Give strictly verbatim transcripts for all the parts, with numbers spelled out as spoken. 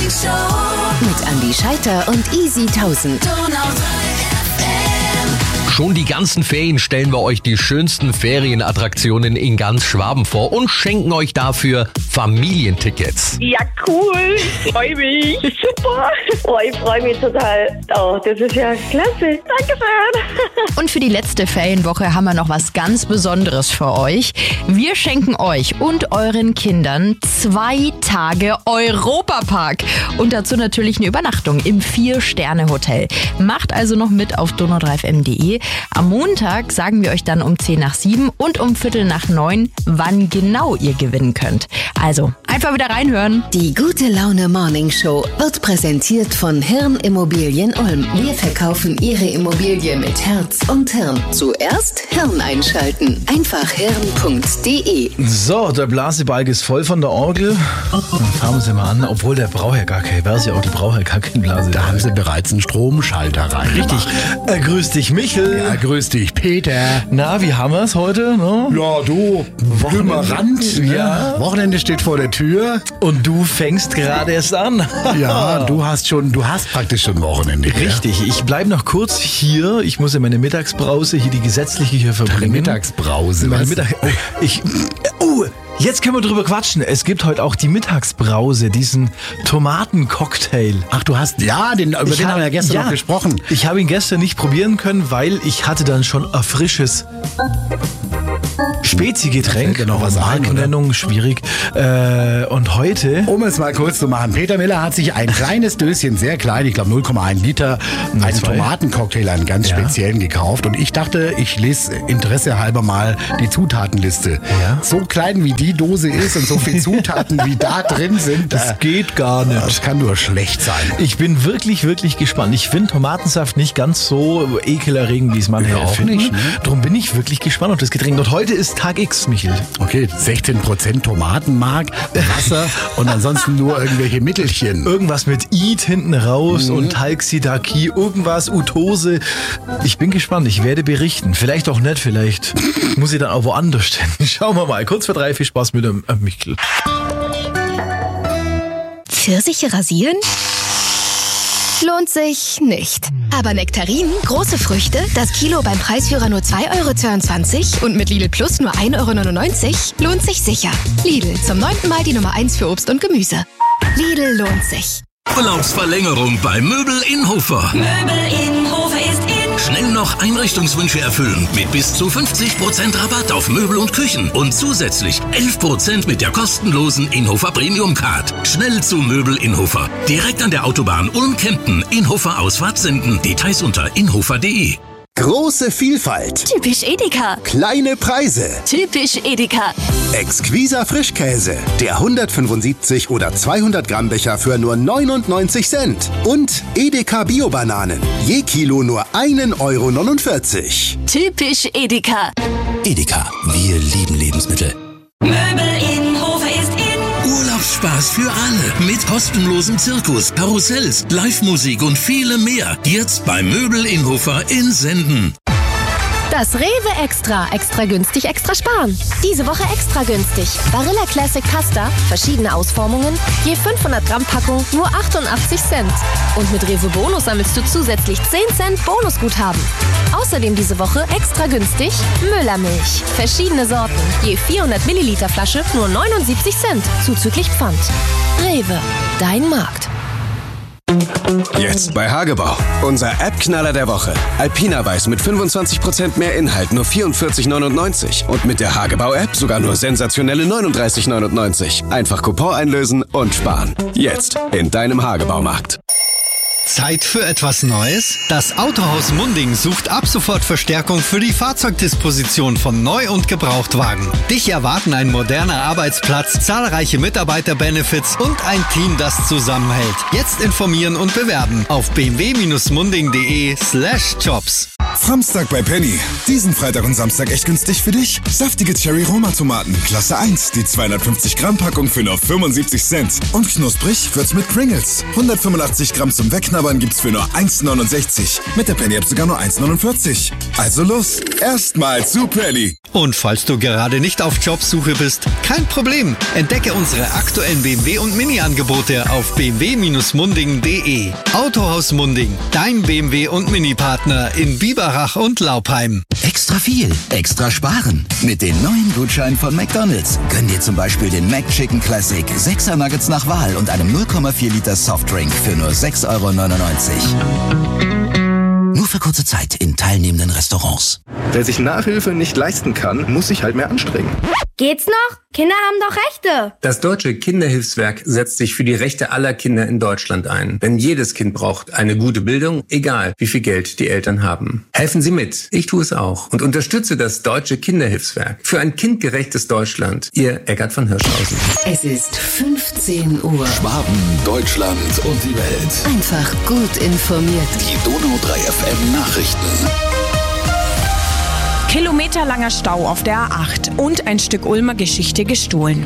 Morning Show mit Andi Scheiter und Easy tausend. Schon die ganzen Ferien stellen wir euch die schönsten Ferienattraktionen in ganz Schwaben vor und schenken euch dafür Familientickets. Ja, cool. Ich freue mich. Super. Oh, ich freue mich total. Oh, das ist ja klasse. Dankeschön. Und für die letzte Ferienwoche haben wir noch was ganz Besonderes für euch. Wir schenken euch und euren Kindern zwei Tage Europapark. Und dazu natürlich eine Übernachtung im Vier-Sterne-Hotel. Macht also noch mit auf donau drei f m punkt d e. Am Montag sagen wir euch dann um zehn nach sieben und um Viertel nach neun, wann genau ihr gewinnen könnt. Also, einfach wieder reinhören. Die gute Laune Morning Show wird präsentiert von Hirn Immobilien Ulm. Wir verkaufen Ihre Immobilie mit Herz und Hirn. Zuerst Hirn einschalten. Einfach hirn punkt d e. So, der Blasebalg ist voll von der Orgel. Dann fangen Sie mal an. Obwohl, der braucht ja gar keine Versi-Orgel, braucht ja gar keinen Blasebalg. Da haben Sie bereits einen Stromschalter rein. Richtig. Äh, grüß dich, Michel. Ja, grüß dich, Peter. Na, wie haben wir es heute? No? Ja, du, Wochenende. Ja. Wochenende steht vor der Tür. Und du fängst gerade erst an. Ja, du hast schon, du hast praktisch schon Wochenende. Richtig, ich bleibe noch kurz hier. Ich muss ja meine Mittagsbrause, hier die gesetzliche hier verbringen. Deine Mittagsbrause, Meine was? Mittag oh, ich, oh, jetzt können wir drüber quatschen. Es gibt heute auch die Mittagsbrause, diesen Tomatencocktail. Ach, du hast, ja, den, über Ich den hab- haben wir ja gestern ja, noch gesprochen. Ich habe ihn gestern nicht probieren können, weil ich hatte dann schon ein frisches Spezi-Getränk. Da fällt dir noch was ein, Markennennung, schwierig. Äh, und heute... Um es mal kurz zu machen, Peter Miller hat sich ein kleines Döschen, sehr klein, ich glaube null Komma eins Liter, einen zwei. Tomatencocktail, einen ganz Ja. speziellen gekauft. Und ich dachte, ich lese Interesse halber mal die Zutatenliste. Ja. So klein wie die Dose ist und so viele Zutaten wie da drin sind, Das äh, geht gar nicht. das kann nur schlecht sein. Ich bin wirklich, wirklich gespannt. Ich finde Tomatensaft nicht ganz so ekelerregend, wie es manche Ja, auch erfinden. nicht, ne? Darum bin ich wirklich gespannt auf das Getränk. Und heute ist Tag X, Michel. Okay, sechzehn Prozent Tomatenmark, Wasser und ansonsten nur irgendwelche Mittelchen. Irgendwas mit Eat hinten raus Mhm. und Talxidaki, irgendwas, Utose. Ich bin gespannt, ich werde berichten. Vielleicht auch nicht, vielleicht muss ich dann auch woanders stehen. Schauen wir mal. Kurz vor drei, viel Spaß mit dem äh, Michel. Pfirsiche rasieren? Lohnt sich nicht. Aber Nektarinen, große Früchte, das Kilo beim Preisführer nur zwei Euro zweiundzwanzig und mit Lidl Plus nur ein Euro neunundneunzig, lohnt sich sicher. Lidl, zum neunten Mal die Nummer eins für Obst und Gemüse. Lidl lohnt sich. Urlaubsverlängerung bei Möbel in Hofer. Möbel in Hofe ist in. Schnell noch Einrichtungswünsche erfüllen mit bis zu fünfzig Prozent Rabatt auf Möbel und Küchen und zusätzlich elf Prozent mit der kostenlosen Inhofer Premium Card. Schnell zu Möbel in Hofer. Direkt an der Autobahn Ulm-Kempten, Inhofer Ausfahrt Senden. Details unter inhofer punkt de. Große Vielfalt, Typisch Edeka. kleine Preise, Typisch Edeka. exquiser Frischkäse, der hundertfünfundsiebzig oder zweihundert Gramm Becher für nur neunundneunzig Cent und Edeka Bio-Bananen, je Kilo nur ein Euro neunundvierzig. Typisch Edeka. Edeka, wir lieben Lebensmittel. Möbel in Hofe ist in. Urlaubsspaß für alle mit kostenlosem Zirkus, Karussells, Live-Musik und viele mehr. Jetzt bei Möbel in Hofer in Senden. Das Rewe Extra. Extra günstig, extra sparen. Diese Woche extra günstig. Barilla Classic Pasta, verschiedene Ausformungen, je fünfhundert Gramm Packung, nur achtundachtzig Cent. Und mit Rewe Bonus sammelst du zusätzlich zehn Cent Bonusguthaben. Außerdem diese Woche extra günstig Müllermilch. Verschiedene Sorten, je vierhundert Milliliter Flasche, nur neunundsiebzig Cent, zuzüglich Pfand. Rewe, dein Markt. Jetzt bei Hagebau. Unser App-Knaller der Woche. Alpina Weiß mit fünfundzwanzig Prozent mehr Inhalt, nur vierundvierzig neunundneunzig. Und mit der Hagebau-App sogar nur sensationelle neununddreißig neunundneunzig. Einfach Coupon einlösen und sparen. Jetzt in deinem Hagebaumarkt. Zeit für etwas Neues? Das Autohaus Munding sucht ab sofort Verstärkung für die Fahrzeugdisposition von Neu- und Gebrauchtwagen. Dich erwarten ein moderner Arbeitsplatz, zahlreiche Mitarbeiter-Benefits und ein Team, das zusammenhält. Jetzt informieren und bewerben auf b m w Bindestrich munding punkt de slash jobs. Samstag bei Penny. Diesen Freitag und Samstag echt günstig für dich. Saftige Cherry-Roma-Tomaten, Klasse eins, die zweihundertfünfzig Gramm Packung für nur fünfundsiebzig Cent. Und knusprig wird's mit Pringles. hundertfünfundachtzig Gramm zum Wegknabbern gibt's für nur eins neunundsechzig. Mit der Penny-App sogar nur eins neunundvierzig. Also los, erstmal zu Penny. Und falls du gerade nicht auf Jobsuche bist, kein Problem. Entdecke unsere aktuellen B M W und Mini-Angebote auf b m w Bindestrich munding punkt de. Autohaus Munding, dein B M W und Mini-Partner in Biberach und Laupheim. Extra viel, extra sparen. Mit den neuen Gutscheinen von McDonald's. Gönn dir zum Beispiel den McChicken Classic, sechser Nuggets nach Wahl und einem null Komma vier Liter Softdrink für nur sechs Euro neunundneunzig. Nur für kurze Zeit in teilnehmenden Restaurants. Wer sich Nachhilfe nicht leisten kann, muss sich halt mehr anstrengen. Geht's noch? Kinder haben doch Rechte. Das Deutsche Kinderhilfswerk setzt sich für die Rechte aller Kinder in Deutschland ein. Denn jedes Kind braucht eine gute Bildung, egal wie viel Geld die Eltern haben. Helfen Sie mit. Ich tue es auch. Und unterstütze das Deutsche Kinderhilfswerk. Für ein kindgerechtes Deutschland. Ihr Eckart von Hirschhausen. Es ist fünfzehn Uhr. Schwaben, Deutschland und die Welt. Einfach gut informiert. Die Donau drei F M Nachrichten. Kilometerlanger Stau auf der A acht und ein Stück Ulmer Geschichte gestohlen.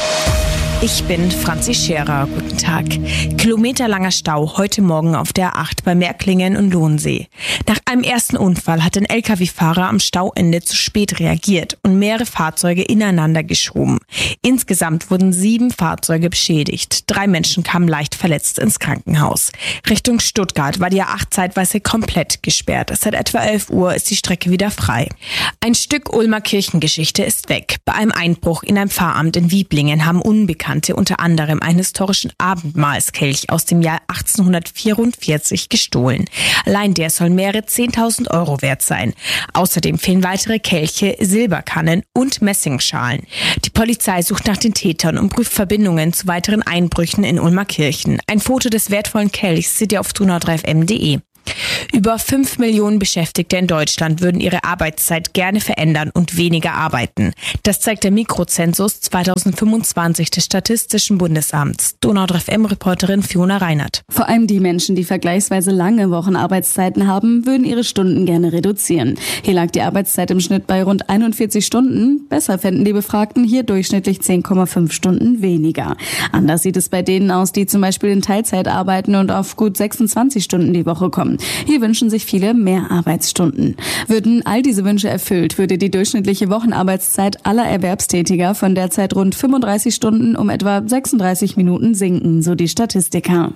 Ich bin Franzi Scherer. Guten Tag. Kilometerlanger Stau heute Morgen auf der A acht bei Märklingen und Lohnsee. Nach einem ersten Unfall hat ein L K W-Fahrer am Stauende zu spät reagiert und mehrere Fahrzeuge ineinander geschoben. Insgesamt wurden sieben Fahrzeuge beschädigt. Drei Menschen kamen leicht verletzt ins Krankenhaus. Richtung Stuttgart war die A acht zeitweise komplett gesperrt. Seit etwa elf Uhr ist die Strecke wieder frei. Ein Stück Ulmer Kirchengeschichte ist weg. Bei einem Einbruch in ein Pfarramt in Wieblingen haben Unbekannte unter anderem einen historischen Abendmahlskelch aus dem Jahr achtzehnhundertvierundvierzig gestohlen. Allein der soll mehrere zehntausend Euro wert sein. Außerdem fehlen weitere Kelche, Silberkannen und Messingschalen. Die Polizei sucht nach den Tätern und prüft Verbindungen zu weiteren Einbrüchen in Ulmer Kirchen. Ein Foto des wertvollen Kelchs seht ihr auf donau drei f m punkt de. Über fünf Millionen Beschäftigte in Deutschland würden ihre Arbeitszeit gerne verändern und weniger arbeiten. Das zeigt der Mikrozensus zweitausendfünfundzwanzig des Statistischen Bundesamts. donau drei f M-Reporterin Fiona Reinert. Vor allem die Menschen, die vergleichsweise lange Wochenarbeitszeiten haben, würden ihre Stunden gerne reduzieren. Hier lag die Arbeitszeit im Schnitt bei rund einundvierzig Stunden. Besser fänden die Befragten hier durchschnittlich zehn Komma fünf Stunden weniger. Anders sieht es bei denen aus, die zum Beispiel in Teilzeit arbeiten und auf gut sechsundzwanzig Stunden die Woche kommen. Hier wünschen sich viele mehr Arbeitsstunden. Würden all diese Wünsche erfüllt, würde die durchschnittliche Wochenarbeitszeit aller Erwerbstätiger von derzeit rund fünfunddreißig Stunden um etwa sechsunddreißig Minuten sinken, so die Statistiker.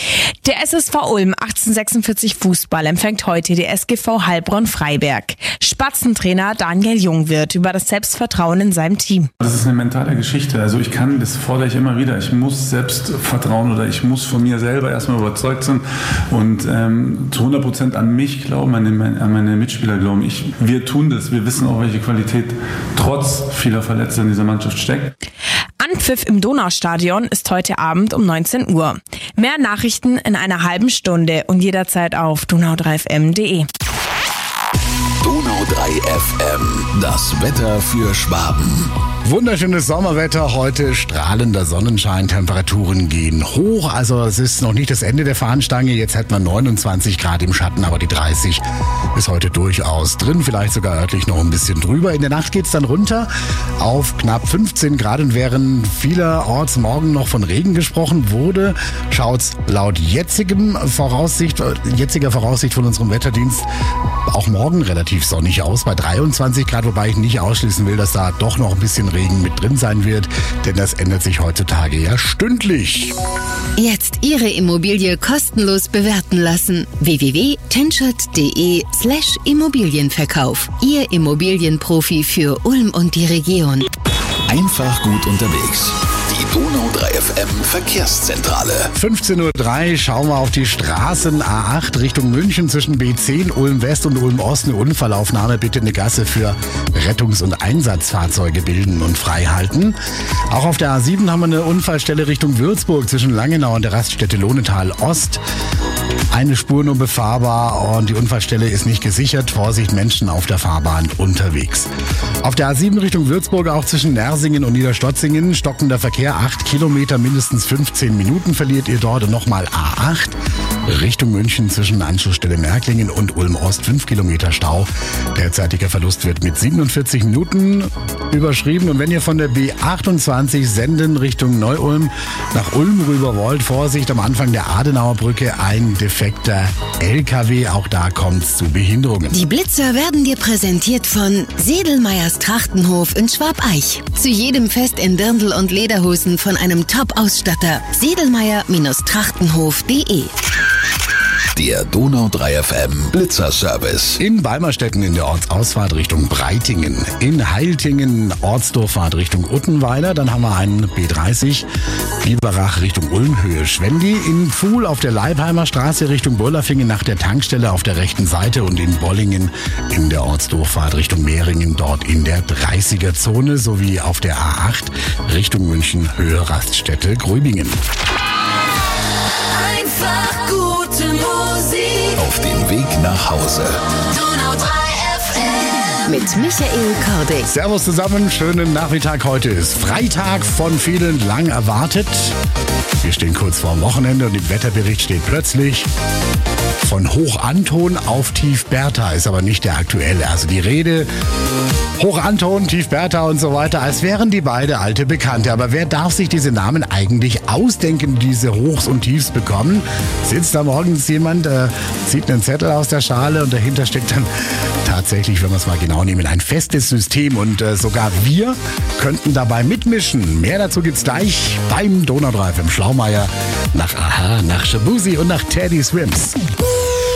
Der S S V Ulm achtzehnhundertsechsundvierzig Fußball empfängt heute die S G V Heilbronn-Freiberg. Spatzentrainer Daniel Jung wird über das Selbstvertrauen in seinem Team. Das ist eine mentale Geschichte. Also ich kann, das fordere ich immer wieder, ich muss selbst vertrauen oder ich muss von mir selber erstmal überzeugt sein und ähm, zu hundert Prozent an mich glauben, an meine, an meine Mitspieler glauben. Ich, wir tun das, wir wissen auch, welche Qualität trotz vieler Verletzter in dieser Mannschaft steckt. Anpfiff im Donaustadion ist heute Abend um neunzehn Uhr. Mehr Nachrichten in einer halben Stunde und jederzeit auf donau drei f m punkt de. Donau drei F M, das Wetter für Schwaben. Wunderschönes Sommerwetter, heute strahlender Sonnenschein, Temperaturen gehen hoch, also es ist noch nicht das Ende der Fahnenstange, jetzt hätten wir neunundzwanzig Grad im Schatten, aber die dreißig ist heute durchaus drin, vielleicht sogar örtlich noch ein bisschen drüber. In der Nacht geht's dann runter auf knapp fünfzehn Grad und während vielerorts morgen noch von Regen gesprochen wurde, schaut's laut jetzigem Voraussicht, jetziger Voraussicht von unserem Wetterdienst auch morgen relativ sonnig aus bei dreiundzwanzig Grad, wobei ich nicht ausschließen will, dass da doch noch ein bisschen Regen mit drin sein wird, denn das ändert sich heutzutage ja stündlich. Jetzt Ihre Immobilie kostenlos bewerten lassen. w w w punkt tenschert punkt de slash Immobilienverkauf. Ihr Immobilienprofi für Ulm und die Region. Einfach gut unterwegs. Die Donau drei F M Verkehrszentrale. fünfzehn Uhr drei schauen wir auf die Straßen A acht Richtung München zwischen B zehn, Ulm West und Ulm Ost. Eine Unfallaufnahme, bitte eine Gasse für Rettungs- und Einsatzfahrzeuge bilden und frei halten. Auch auf der A sieben haben wir eine Unfallstelle Richtung Würzburg zwischen Langenau und der Raststätte Lohnetal Ost. Eine Spur nur befahrbar und die Unfallstelle ist nicht gesichert. Vorsicht, Menschen auf der Fahrbahn unterwegs. Auf der A sieben Richtung Würzburg auch zwischen Nersingen und Niederstotzingen stockender Verkehr. acht Kilometer, mindestens fünfzehn Minuten verliert ihr dort. Und nochmal A acht Richtung München zwischen Anschlussstelle Märklingen und Ulm-Ost fünf Kilometer Stau. Derzeitiger Verlust wird mit siebenundvierzig Minuten überschrieben. Und wenn ihr von der B achtundzwanzig Senden Richtung Neu-Ulm nach Ulm rüber wollt, Vorsicht, am Anfang der Adenauer Brücke ein defekter L K W. Auch da kommt es zu Behinderungen. Die Blitzer werden dir präsentiert von Sedelmeyers Trachtenhof in Schwabeich. Zu jedem Fest in Dirndl und Lederhosen von einem Top-Ausstatter. Sedelmeyer-Trachtenhof punkt de. Der Donau drei F M Blitzerservice. In Balmerstetten in der Ortsausfahrt Richtung Breitingen. In Heiltingen Ortsdurchfahrt Richtung Uttenweiler. Dann haben wir einen B dreißig Biberach Richtung Ulm, Höhe Schwendi. In Pfuhl auf der Leibheimer Straße Richtung Burlafingen nach der Tankstelle auf der rechten Seite. Und in Bollingen in der Ortsdurchfahrt Richtung Mehringen, dort in der dreißiger Zone. Sowie auf der A acht Richtung München, Höhe Raststätte Gröbingen. Einfach gute Musik. Auf dem Weg nach Hause. Donau drei F M. Mit Michael Kordig. Servus zusammen, schönen Nachmittag. Heute ist Freitag, von vielen lang erwartet. Wir stehen kurz vorm Wochenende und im Wetterbericht steht plötzlich von Hoch Anton auf Tief Bertha, ist aber nicht der aktuelle. Also die Rede Hoch Anton, Tief Bertha und so weiter, als wären die beide alte Bekannte. Aber wer darf sich diese Namen eigentlich ausdenken, die diese Hochs und Tiefs bekommen? Sitzt da morgens jemand, äh, zieht einen Zettel aus der Schale und dahinter steckt dann tatsächlich, wenn wir es mal genau nehmen, ein festes System. Und äh, sogar wir könnten dabei mitmischen. Mehr dazu gibt's gleich beim Donau drei F M Schlaumeier nach Aha, nach Shabuzi und nach Teddy Swims.